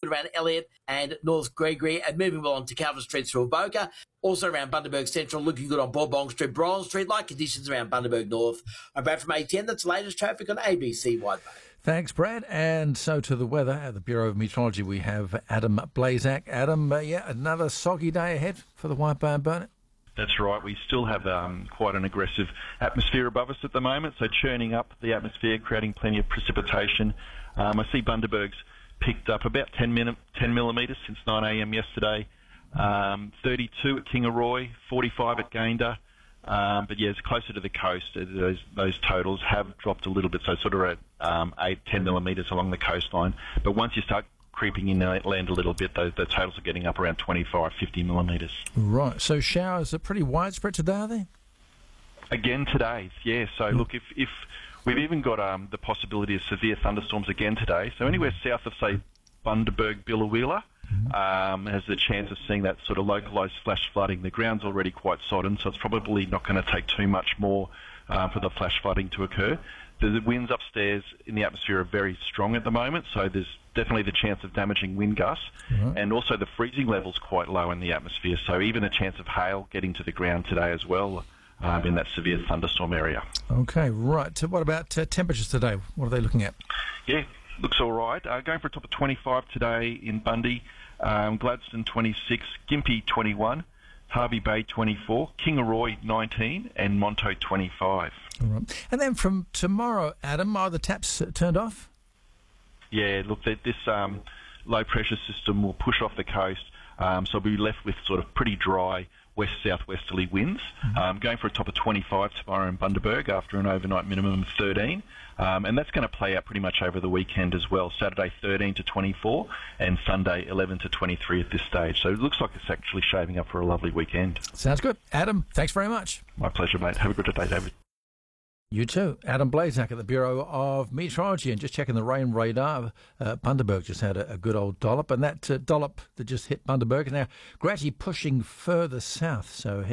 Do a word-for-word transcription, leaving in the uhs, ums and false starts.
bit around Elliott and North Gregory, and moving on to Calvin Street through Avoca. Also around Bundaberg Central, looking good on Bourbon Street, Bronze Street, like conditions around Bundaberg North. I'm Brad from A ten. That's the latest traffic on A B C Wide Bay. Thanks, Brad. And so to the weather. At the Bureau of Meteorology, we have Adam Blazak. Adam, uh, yeah, another soggy day ahead for the White Bay and Burnett. That's right. We still have um, quite an aggressive atmosphere above us at the moment, so churning up the atmosphere, creating plenty of precipitation. Um, I see Bundaberg's picked up about ten, min- ten millimetres since nine a.m. yesterday, um, thirty-two at Kingaroy, forty-five at Gayndah. Um, but yeah, it's closer to the coast. Those, those totals have dropped a little bit, so sort of at um, eight, ten millimetres along the coastline. But once you start creeping inland a little bit, the, the totals are getting up around twenty-five, fifty millimetres. Right, so showers are pretty widespread today, are they? Again today, yeah. So mm. look, if, if we've even got um, the possibility of severe thunderstorms again today, so anywhere south of, say, Bundaberg, Billawheeler, mm. um, has the chance of seeing that sort of localised flash flooding. The ground's already quite sodden, so it's probably not going to take too much more uh, for the flash flooding to occur. The winds upstairs in the atmosphere are very strong at the moment, so there's definitely the chance of damaging wind gusts, mm-hmm. and also the freezing level's quite low in the atmosphere, so even a chance of hail getting to the ground today as well um, in that severe thunderstorm area. Okay, right. So what about uh, temperatures today? What are they looking at? Yeah, looks all right. Uh, going for a top of twenty-five today in Bundy, um, Gladstone twenty-six, Gympie twenty-one, Hervey Bay twenty-four, Kingaroy nineteen, and Monto twenty-five. All right. And then from tomorrow, Adam, are the taps turned off? Yeah, look, this um, low-pressure system will push off the coast, um, so we'll be left with sort of pretty dry west-southwesterly winds. Mm-hmm. Um, going for a top of twenty-five tomorrow in Bundaberg after an overnight minimum of thirteen. Um, and that's going to play out pretty much over the weekend as well. Saturday thirteen to twenty-four and Sunday eleven to twenty-three at this stage. So it looks like it's actually shaping up for a lovely weekend. Sounds good. Adam, thanks very much. My pleasure, mate. Have a good day, David. You too. Adam Blazak at the Bureau of Meteorology, and just checking the rain radar. Uh, Bundaberg just had a, a good old dollop, and that uh, dollop that just hit Bundaberg is now gradually pushing further south. So